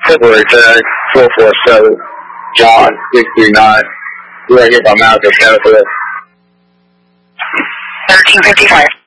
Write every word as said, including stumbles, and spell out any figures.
February tag, four four seven, John, six three nine. We're right here by Malcolm, Southwest. thirteen fifty-five.